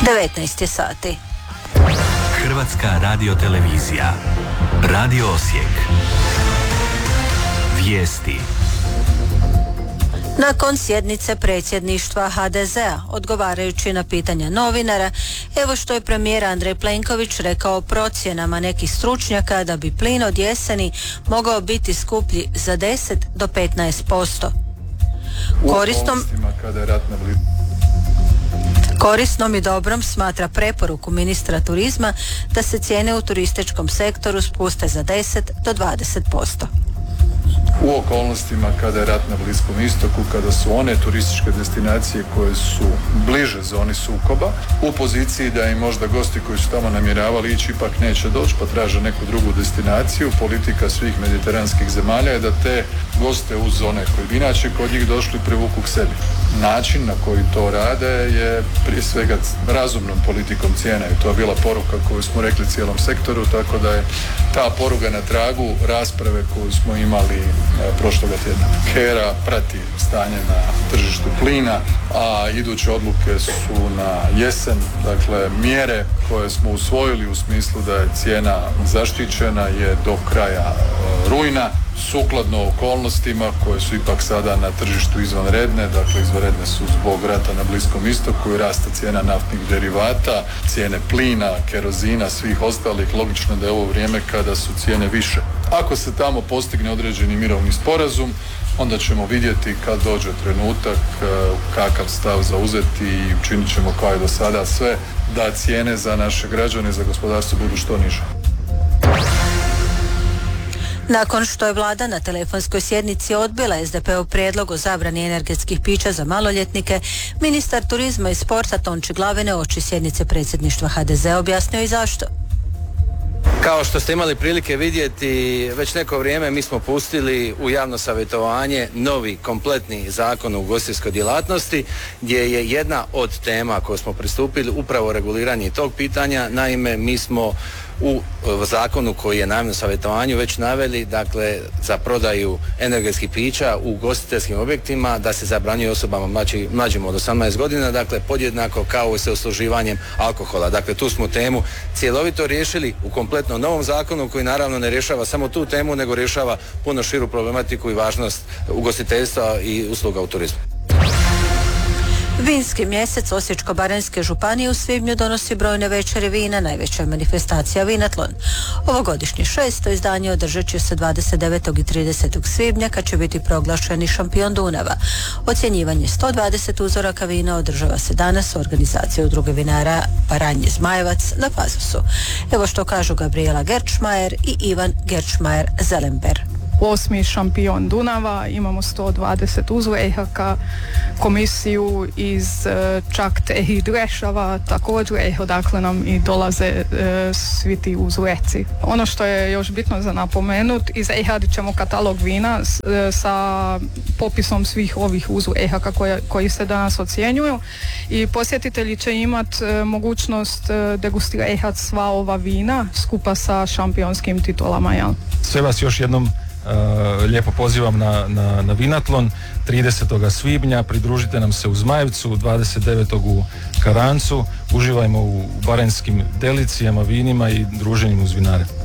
19 je sati. Hrvatska radiotelevizija. Radio Osijek. Vijesti. Nakon sjednice predsjedništva HDZ-a, odgovarajući na pitanja novinara, evo što je premijer Andrej Plenković rekao o procjenama nekih stručnjaka da bi plin od jeseni mogao biti skuplji za 10 do 15%. Korisnom i dobrom smatra preporuku ministra turizma da se cijene u turističkom sektoru spuste za 10 do 20%. U okolnostima kada je rat na Bliskom istoku, kada su one turističke destinacije koje su bliže zoni sukoba u poziciji da im možda gosti koji su tamo namjeravali ići ipak neće doći pa traže neku drugu destinaciju, politika svih mediteranskih zemalja je da te goste uz one koji bi inače kod njih došli privuku k sebi. Način na koji to rade je prije svega razumnom politikom cijena i to je bila poruka koju smo rekli cijelom sektoru, tako da je ta poruga na tragu rasprave koju smo imali prošloga tjedna. HERA prati stanje na tržištu plina, a iduće odluke su na jesen. Dakle, mjere koje smo usvojili u smislu da je cijena zaštićena je do kraja rujna, sukladno okolnostima koje su ipak sada na tržištu izvanredne. Dakle, izvanredne su zbog rata na Bliskom istoku i rasta cijena naftnih derivata, cijene plina, kerozina, svih ostalih. Logično da je ovo vrijeme kada su cijene više. Ako se tamo postigne određeni mirovni sporazum, onda ćemo vidjeti kad dođe trenutak kakav stav zauzeti i učinit ćemo kao i do sada sve da cijene za naše građane i za gospodarstvo budu što niže. Nakon što je vlada na telefonskoj sjednici odbila SDP-ov prijedlog o zabrani energetskih pića za maloljetnike, ministar turizma i sporta Tonči Glavine uoči sjednice predsjedništva HDZ-a objasnio i zašto. Kao što ste imali prilike vidjeti, već neko vrijeme mi smo pustili u javno savjetovanje novi kompletni zakon o ugostiteljskoj djelatnosti, gdje je jedna od tema koju smo pristupili upravo reguliranje tog pitanja. Naime, mi smo u zakonu koji je na javnom savjetovanju već naveli, dakle, za prodaju energetskih pića u ugostiteljskim objektima da se zabranjuje osobama mlađim od 18 godina, dakle, podjednako kao i sa usluživanjem alkohola. Dakle, tu smo temu cjelovito riješili u kompletno novom zakonu koji naravno ne rješava samo tu temu, nego rješava puno širu problematiku i važnost ugostiteljstva i usluga u turizmu. Vinski mjesec Osječko-baranjske županije u svibnju donosi brojne večere vina, najveća manifestacija Vinatlon. Ovogodišnje 6. izdanje održat će se 29. i 30. svibnja kad će biti proglašeni šampion Dunava. Ocjenjivanje 120 uzoraka vina održava se danas u organizaciji Udruge vinara Baranje Zmajevac na Pazosu. Evo što kažu Gabriela Gerčmajer i Ivan Gerčmajer-Zelember. 8. šampion Dunava, imamo 120 uzoraka, komisiju iz Čakte i Drešava, također odakle nam i dolaze svi ti uzoreci. Ono što je još bitno za napomenuti, izradit ćemo katalog vina sa popisom svih ovih uzoraka koji se danas ocjenjuju i posjetitelji će imati mogućnost degustirati sva ova vina skupa sa šampionskim titulama. Ja. Sve vas još jednom lijepo pozivam na Vinatlon 30. svibnja, pridružite nam se u Zmajevcu, 29. u Karancu, uživajmo u baranjskim delicijama, vinima i druženjima uz vinare.